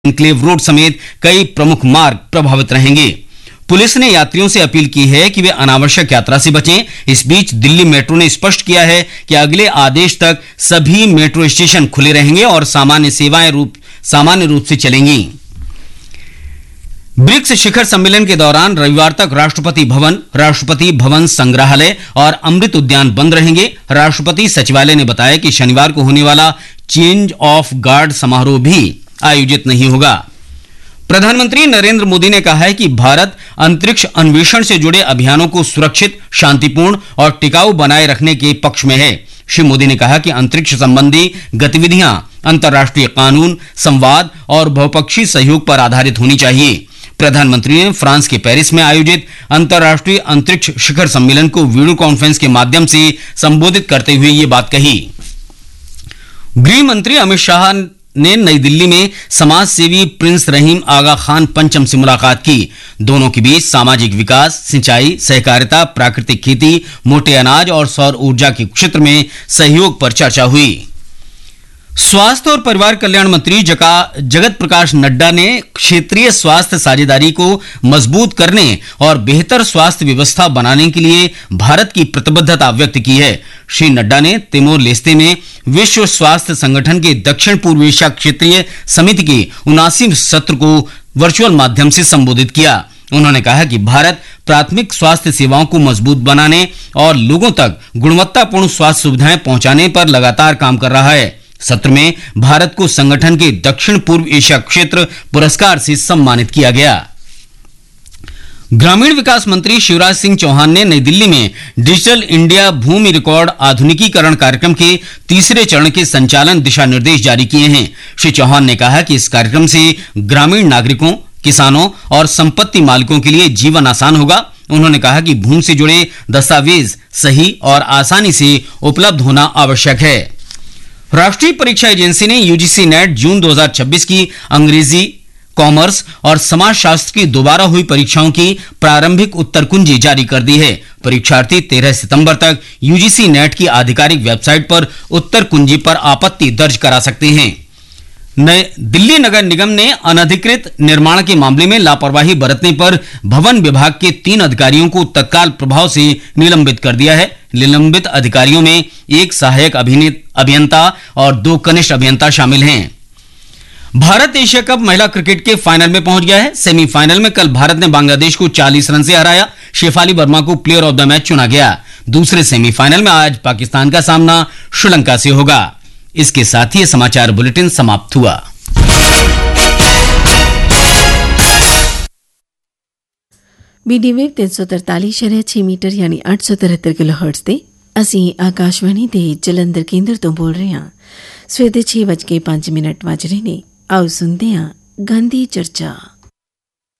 Enclave road समेत कई प्रमुख मार्ग प्रभावित रहेंगे। पुलिस ने यात्रियों से अपील की है कि वे अनावश्यक यात्रा से बचें। इस बीच दिल्ली मेट्रो ने स्पष्ट किया है कि अगले आदेश तक सभी मेट्रो स्टेशन खुले रहेंगे और सामान्य सेवाएं सामान्य रूप से चलेंगी। ब्रिक्स शिखर सम्मेलन के दौरान रविवार तक राष्ट्रपति भवन संग्रहालय और अमृत उद्यान बंद रहेंगे। राष्ट्रपति सचिवालय ने बताया कि शनिवार को होने वाला चेंज ऑफ गार्ड समारोह भी आयोजित नहीं होगा। प्रधानमंत्री नरेंद्र मोदी ने कहा है कि भारत अंतरिक्ष अन्वेषण से जुड़े अभियानों को सुरक्षित, शांतिपूर्ण और टिकाऊ बनाए रखने के पक्ष में है। श्री मोदी ने कहा कि अंतरिक्ष संबंधी गतिविधियां अंतर्राष्ट्रीय कानून, संवाद और बहुपक्षीय सहयोग पर आधारित होनी चाहिए। प्रधानमंत्री ने फ्रांस के पेरिस में आयोजित अंतर्राष्ट्रीय अंतरिक्ष शिखर सम्मेलन को वीडियो कॉन्फ्रेंस के माध्यम से संबोधित करते हुए ये बात कही। गृह मंत्री अमित शाह ने नई दिल्ली में समाज सेवी प्रिंस रहीम आगा खान पंचम से मुलाकात की। दोनों के बीच सामाजिक विकास, सिंचाई, सहकारिता, प्राकृतिक खेती, मोटे अनाज और सौर ऊर्जा के क्षेत्र में सहयोग पर चर्चा हुई। स्वास्थ्य और परिवार कल्याण मंत्री जगत प्रकाश नड्डा ने क्षेत्रीय स्वास्थ्य साझेदारी को मजबूत करने और बेहतर स्वास्थ्य व्यवस्था बनाने के लिए भारत की प्रतिबद्धता व्यक्त की है। श्री नड्डा ने तिमोर लेस्ते में विश्व स्वास्थ्य संगठन के दक्षिण पूर्व एशिया क्षेत्रीय समिति के 79वें सत्र को वर्चुअल माध्यम से संबोधित किया। उन्होंने कहा कि भारत प्राथमिक स्वास्थ्य सेवाओं को मजबूत बनाने और लोगों तक गुणवत्तापूर्ण स्वास्थ्य सुविधाएं पहुंचाने पर लगातार काम कर रहा है। सत्र में भारत को संगठन के दक्षिण पूर्व एशिया क्षेत्र पुरस्कार से सम्मानित किया गया। ग्रामीण विकास मंत्री शिवराज सिंह चौहान ने नई दिल्ली में डिजिटल इंडिया भूमि रिकॉर्ड आधुनिकीकरण कार्यक्रम के तीसरे चरण के संचालन दिशा निर्देश जारी किए हैं। श्री चौहान ने कहा कि इस कार्यक्रम से ग्रामीण नागरिकों, किसानों और संपत्ति मालिकों के लिए जीवन आसान होगा। उन्होंने कहा कि भूमि से जुड़े दस्तावेज सही और आसानी से उपलब्ध होना आवश्यक है। राष्ट्रीय परीक्षा एजेंसी ने यूजीसी नेट जून 2026 की अंग्रेजी, कॉमर्स और समाजशास्त्र की दोबारा हुई परीक्षाओं की प्रारंभिक उत्तर कुंजी जारी कर दी है। परीक्षार्थी 13 सितंबर तक यूजीसी नेट की आधिकारिक वेबसाइट पर उत्तर कुंजी पर आपत्ति दर्ज करा सकते हैं। दिल्ली नगर निगम ने अनधिकृत निर्माण के मामले में लापरवाही बरतने पर भवन विभाग के 3 अधिकारियों को तत्काल प्रभाव से निलंबित कर दिया है। निलंबित अधिकारियों में 1 सहायक अभियंता और 2 कनिष्ठ अभियंता शामिल हैं। भारत एशिया कप महिला क्रिकेट के फाइनल में पहुंच गया है। सेमीफाइनल में कल भारत ने बांग्लादेश को 40 रन से हराया। शेफाली वर्मा को प्लेयर ऑफ द मैच चुना गया। दूसरे सेमीफाइनल में आज पाकिस्तान का सामना श्रीलंका से होगा। इसके साथ ही ये समाचार बुलेटिन समाप्त हुआ। मीडियम वेव 343.6 मीटर यानी 873 किलोहर्ट्ज ਤੇ ਅਸੀਂ ਆਕਾਸ਼ਵਾਣੀ ਦੇ ਜਲੰਧਰ ਕੇਂਦਰ ਤੋਂ ਬੋਲ ਰਹੇ ਹਾਂ। ਸਵੇਰ ਦੇ 6:05 ਵੱਜ ਰਹੇ ਨੇ। ਆਓ ਸੁਣਦੇ ਹਾਂ ਗਾਂਧੀ ਚਰਚਾ।